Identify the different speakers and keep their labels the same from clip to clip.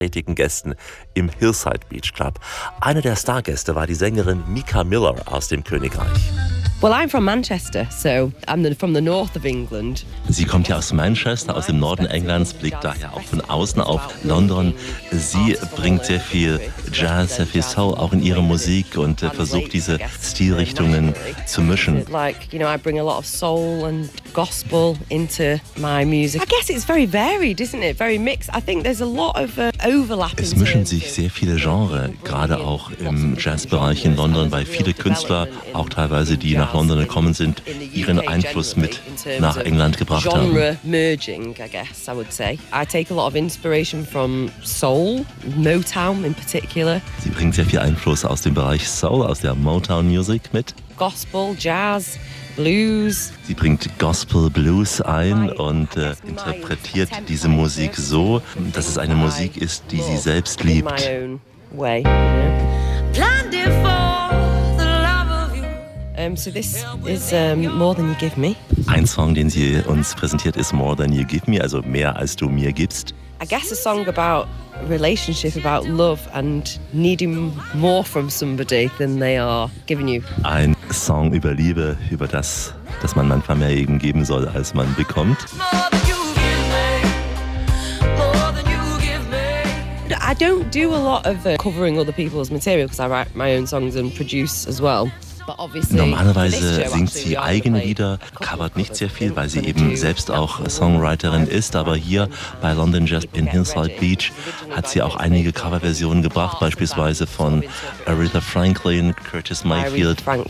Speaker 1: tätigen Gästen im Hillside Beach Club. Eine der Stargäste war die Sängerin Mika Miller aus dem Königreich.
Speaker 2: Well, I'm from Manchester, so I'm from the north of England.
Speaker 1: Sie kommt ja aus Manchester, aus dem Norden Englands, blickt daher auch von außen auf London. Sie bringt sehr viel Jazz, sehr viel Soul auch in ihre Musik und versucht diese Stilrichtungen zu mischen.
Speaker 2: Like, I bring a lot of soul and gospel into my music. I guess it's very varied, isn't it? Very mixed. I think there's a lot of overlap.
Speaker 1: Es mischen sich sehr viele Genres, gerade auch im Jazzbereich in London, weil viele Künstler, auch teilweise die nach London gekommen sind, ihren Einfluss mit nach England gebracht haben.
Speaker 2: Genre merging, I guess I would say. I take a lot of inspiration from soul, Motown in particular.
Speaker 1: Sie bringt sehr viel Einfluss aus dem Bereich Soul, aus der Motown Music mit.
Speaker 2: Gospel, Jazz, Blues.
Speaker 1: Sie bringt Gospel, Blues ein und interpretiert diese Musik so, dass es eine Musik ist, die sie selbst liebt.
Speaker 2: So this is More Than You Give Me.
Speaker 1: Ein Song, den sie uns präsentiert, ist More Than You Give Me, also mehr als du mir gibst.
Speaker 2: I guess a song about relationship, about love and needing more from somebody than they are giving you.
Speaker 1: Ein Song über Liebe, über das, dass man manchmal mehr eben geben soll, als man bekommt.
Speaker 2: I don't do a lot of covering other people's material because I write my own songs and produce as well.
Speaker 1: Normalerweise singt sie eigene Lieder, covert nicht sehr viel, weil sie eben selbst auch Songwriterin ist. Aber hier bei London Jazz in Hillside Beach hat sie auch einige Coverversionen gebracht, beispielsweise von Aretha Franklin, Curtis Mayfield.
Speaker 2: But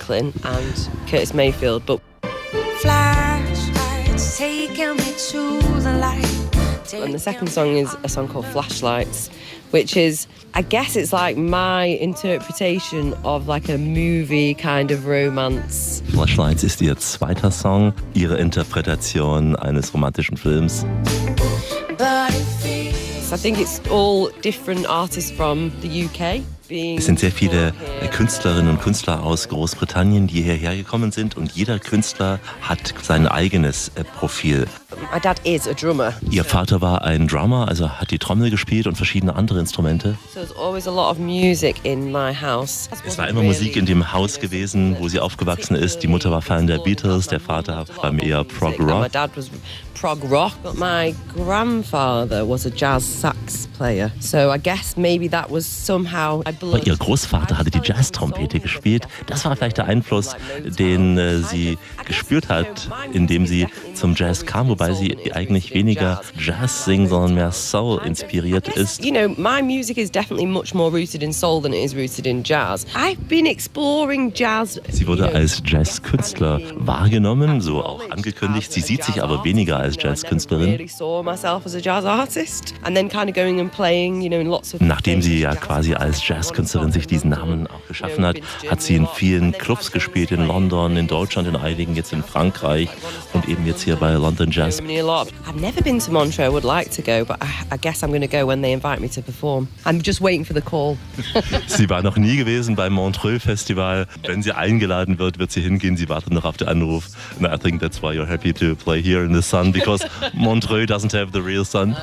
Speaker 2: and the second song is a song called Flashlights, which is, I guess it's like my interpretation of like a movie kind of romance.
Speaker 1: Flashlights ist ihr zweiter Song, ihre Interpretation eines romantischen Films.
Speaker 2: I think it's all different artists from the UK.
Speaker 1: Es sind sehr viele Künstlerinnen und Künstler aus Großbritannien, die hierher gekommen sind und jeder Künstler hat sein eigenes Profil.
Speaker 2: My dad is a drummer.
Speaker 1: Ihr Vater war ein Drummer, also hat die Trommel gespielt und verschiedene andere Instrumente.
Speaker 2: So there's always a lot of music in my house.
Speaker 1: Es war immer Musik in dem Haus gewesen, wo sie aufgewachsen ist. Die Mutter war Fan der Beatles, der Vater war eher Prog Rock.
Speaker 2: My dad was prog rock, but my grandfather was a jazz sax player. So I guess maybe that was somehow.
Speaker 1: Aber ihr Großvater hatte die Jazztrompete gespielt. Das war vielleicht der Einfluss, den sie gespürt hat, indem sie zum Jazz kam, wobei sie eigentlich weniger Jazz singt, sondern mehr Soul inspiriert ist.
Speaker 2: My music is definitely much more rooted in soul than it is rooted in jazz. I've been exploring jazz.
Speaker 1: Sie wurde als Jazzkünstler wahrgenommen, so auch angekündigt. Sie sieht sich aber weniger als Jazzkünstlerin. Nachdem sie ja quasi als Jazzkünstlerin sich diesen Namen auch geschaffen hat, hat sie in vielen Clubs gespielt, in London, in Deutschland, in einigen, jetzt in Frankreich und eben jetzt hier bei London Jazz.
Speaker 2: I've never been to Montreux, I would like to go, but I guess I'm going to go when they invite me to perform. I'm just waiting for the call.
Speaker 1: Sie war noch nie gewesen beim Montreux Festival. Wenn sie eingeladen wird, wird sie hingehen. Sie wartet noch auf den Anruf. And I think that's why you're happy to play here in the sun, because Montreux doesn't have the real sun.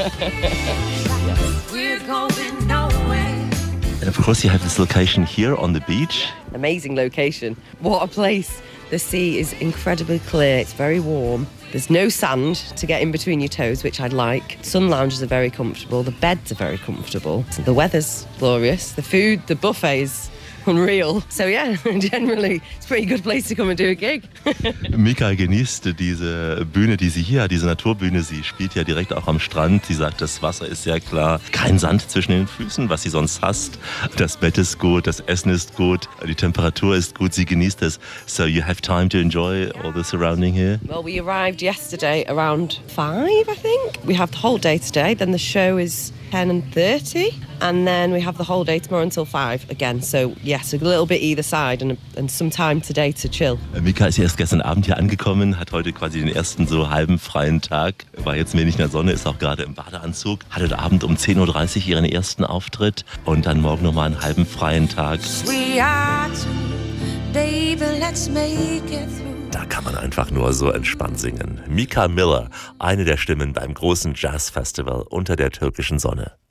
Speaker 1: And of course you have this location here on the beach.
Speaker 2: Amazing location. What a place. The sea is incredibly clear. It's very warm. There's no sand to get in between your toes, which I'd like. Sun lounges are very comfortable. The beds are very comfortable. The weather's glorious. The food, the buffet is unreal. So yeah, generally it's a pretty good place to come and do a gig.
Speaker 1: Mika genießt diese Bühne, die sie hier hat, diese Naturbühne. Sie spielt ja direkt auch am Strand. Sie sagt, das Wasser ist sehr klar. Kein Sand zwischen den Füßen, was sie sonst hasst. Das Bett ist gut, das Essen ist gut, die Temperatur ist gut. Sie genießt es. So you have time to enjoy all the surrounding here?
Speaker 2: Well, we arrived yesterday around 5, I think. We have the whole day today. Then the show is 10:30, and then we have the whole day tomorrow until 5 again. So yes, a little bit either side and some time today to chill.
Speaker 1: Mika ist erst gestern Abend hier angekommen, hat heute quasi den ersten so halben freien Tag, war jetzt wenig in der Sonne, ist auch gerade im Badeanzug, hat heute Abend um 10:30 Uhr ihren ersten Auftritt und dann morgen nochmal einen halben freien Tag. Da kann man einfach nur so entspannt singen. Mika Miller, eine der Stimmen beim großen Jazzfestival unter der türkischen Sonne.